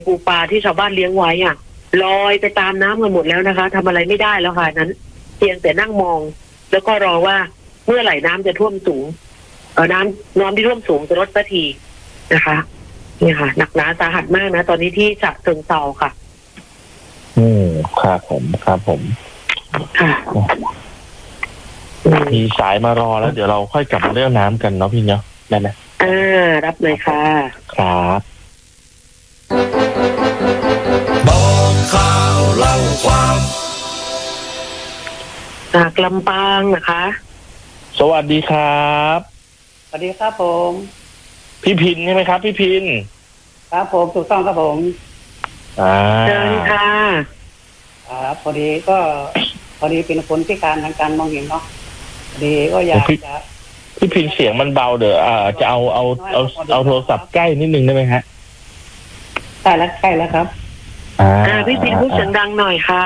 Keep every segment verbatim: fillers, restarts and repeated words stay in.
ปูปลาที่ชาวบ้านเลี้ยงไว้อ่ะลอยไปตามน้ำกันหมดแล้วนะคะทำอะไรไม่ได้แล้วค่ะนั้นเพียงแต่นั่งมองแล้วก็รอว่าเมื่อไหร่น้ำจะท่วมสูงเออน้ำน้ำที่ท่วมสูงจะลดสักทีนะคะนี่ค่ะหนักหนาสาหัสมากนะตอนนี้ที่ฉะเชิงเทราค่ะอืมครับผมครับผมค่ะมีสายมารอแล้วเดี๋ยวเราค่อยกลับมาเรื่องน้ำกันเนาะพี่เนาะได้ไหมอ่ารับเลยค่ะครับบอกข่าวเล่าความจากลำปางนะคะสวัสดีครับสวัสดีครับผมพี่พินใช่ไหมครับพี่พินครับผมถูกต้องครับผมอ่าเชิญค่ะครับพอดีก็พอดีเป็นคนพิการทางการมองเห็นเนาะพอดีก็อยากจะพี่พินเสียงมันเบาเดี๋ยวอ่าจะเอาเอาเอาเอาโทรศัพท์ใกล้นิดนึงได้ไหมฮะใกล้แล้วใกล้แล้วครับอ่าพี่พินพูดเสียงดังหน่อยค่ะ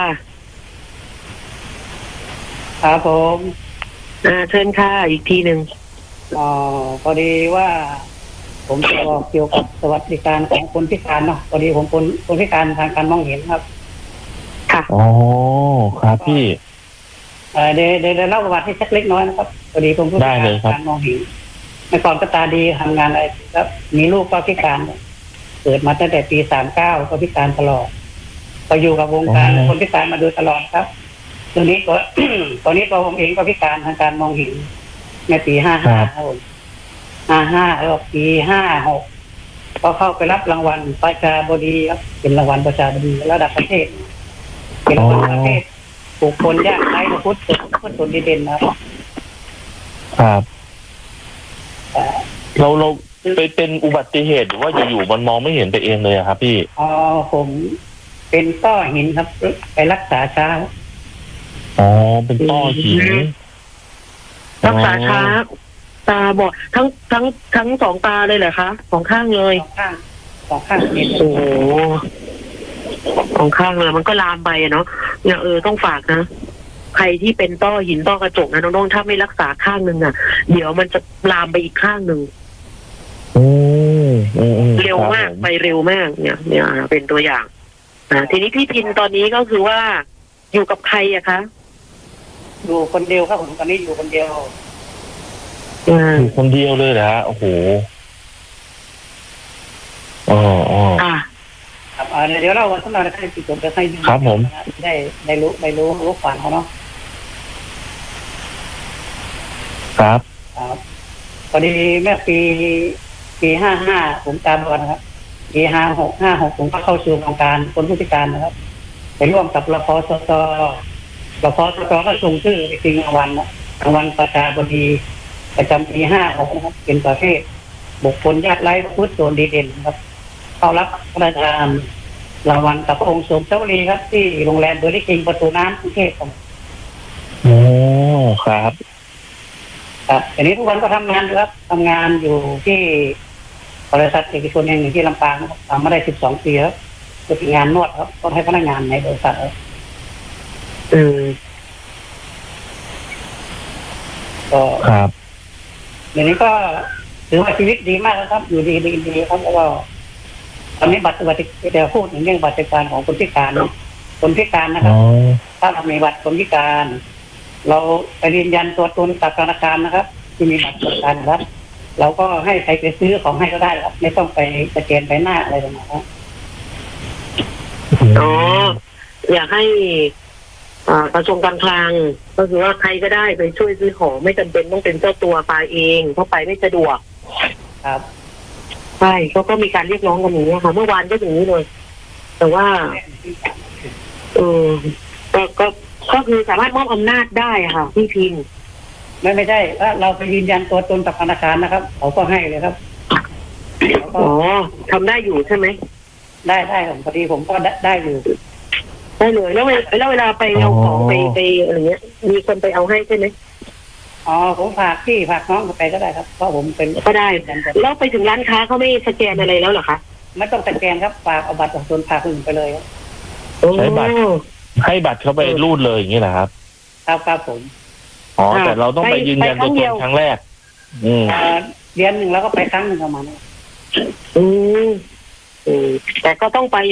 ครับผมอ่าเชิญค่ะอีกทีหนึ่งอ๋อพอดีว่าผมจะบอกเกี่ยวกับสวัสดิการของคนพิการเนาะพอดีผมคนคนพิการทางการมองเห็นครับค่ะอ๋อครับพี่เออเดี๋ยวเดี๋ยวเล่าประวัติให้สักเล็กน้อยนะครับพอดีผมผู้พิการทางการมองเห็นเมื่อก่อนก็ตาดีทำงานอะไรครับมีลูกก็พิการเกิดมาตั้งแต่ปีสามเก้าก็พิการตลอดก็อยู่กับวงการคนพิการมาโดยตลอดครับตอนนี้ก็ ตอนนี้ตัวผมเองก็พิการทางการมองเห็นในปีห้าห้าครับผมห้าห้าแล้วปีห้าหกก็เข้าไปรับรางวัลประชาบดีครับเป็นรางวัลประชาบดีระดับประเทศเป็นรางวัลประเทศบุคคลยากไร้พุทธพุทธดีเด่นนะครับครับเราเราไปเป็นอุบัติเหตุหรือว่าอยู่ๆมันมองไม่เห็นไปเองเลยครับพี่อ๋อผมเป็นต้อหินครับไปรักษาช้าอ๋อเป็นต้อหินรักษาช้าตาบอดทั้งทั้งทั้งสองตาเลยเหรอคะสองข้างเลยสองข้างสองข้างโอ้โหสองข้างเลยมันก็ลามไปเนาะเนี่ยเออต้องฝากนะใครที่เป็นต้อหินต้อกระจกนะน้องๆถ้าไม่รักษาข้างหนึ่งอ่ะเดี๋ยวมันจะลามไปอีกข้างหนึ่งเร็วมากไปเร็วมากเนี่ยเนี่ยเป็นตัวอย่างนะทีนี้พี่พินตอนนี้ก็คือว่าอยู่กับใครอะคะอยู่คนเดียวครับผมตอนนี้อยู่คนเดียวอยู่คนเดียวเลยเหรอฮะโอ้โหอ๋ออ๋ออ่าครับเดี๋ยวเราวันสักหน่อยจะให้ติดต่อจะให้ดูครับผมได้ได้รู้ได้รู้รู้ฝันเขาเนาะครับครับพอดีเมื่อปีปีห้าห้าผมตามบอลนะครับปีห้าหกห้าหกผมก็เข้าสู่โครงการคนผู้พิการนะครับไปร่วมกับรพสตรพสตก็ส่งชื่อไปชิงรางวัลรางวัลประชาบดีประจำปีห้าหกนะครับเป็นประเภทบุคคลยากไร้พุทธโดดดีเด่นครับเข้ารับพระราชทานรางวัลกับองค์สมเจ้าลีครับที่โรงแรมเบอร์ลิคิงประตูน้ำกรุงเทพครับโอ้ครับครับอันนี้ทุกวันก็ทำงานครับทำงานอยู่ที่บริษัทเอกชนแห่งหนึ่งที่ลำปางครับทำมาได้สิบสองปีครับเป็นงานนวดครับก็ให้พนักงานในบริษัทครับอืมก็ครับเดี๋ยวนี้ก็ถือว่าชีวิตดีมากแล้วครับอยู่ดีดีดีครับแล้วก็ตอนนี้บัตรสวัสดิการพูดถึงเรื่องบัตรสวัสดิการของคนพิการคนพิการนะครับถ้าเรามีบัตรคนพิการเราไปยืนยันตัวตนกับธนาคารนะครับที่มีบัตรประกันครับเราก็ให้ใครไปซื้อของให้ก็ได้ครับไม่ต้องไปสแกนใบหน้าอะไรต่างๆครับอ๋ออยากให้กระทรวงการคลังก็คือว่าใครก็ได้ไปช่วยซื้อของไม่จำเป็นต้องเป็นเจ้าตัวไปเองเพราะไปไม่สะดวกครับใช่เขาก็มีการเรียกร้องกันอย่างนี้ค่ะเมื่อวานก็อย่างนี้เลยแต่ว่าเออก็ก็ก็คือสามารถมอบอำนาจได้ค่ะพี่พินไม่ไม่ได้ถ้าเราไปยืนยันตัวตนกับธนาคารนะครับเขาก็ให้เลยครับอ๋อทำได้อยู่ใช่ไหมได้ได้ผมพอดีผมก็ได้อยู่ได้เลยแล้วแล้วเวลาไปเอาของไปไปอะไรเงี้ยมีคนไปเอาให้ใช่ไหมอ๋อผมฝากพี่ฝากน้องไปก็ได้ครับเพราะผมเป็นก็ได้แล้วไปถึงร้านค้าเขาไม่สแกนอะไรแล้วเหรอคะไม่ต้องสแกนครับฝากเอาบัตรประชาชนฝากคนไปเลยใช้บัตรให้บัตรเขาไปรูดเลยอย่างนี้เหรอครับครับครับผมอ๋อแต่เราต้องไปยืนยันตัวตนครั้งแรกอืมเดือนหนึ่งแล้วก็ไปครั้งหนึ่งประมาณนี้อืมแต่ก็ต้องไป